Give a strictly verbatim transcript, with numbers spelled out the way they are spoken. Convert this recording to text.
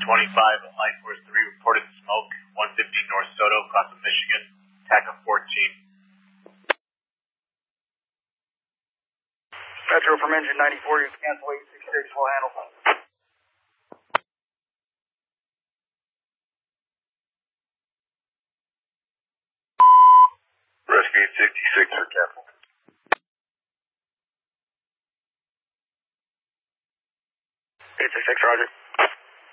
twenty-five, Light Force three reported smoke, one fifteen North Soto, across of Michigan, T A C A fourteen. Metro from engine ninety-four, you cancel eight six six, full handle. Rescue eight sixty-six for cancel. eight six six, roger.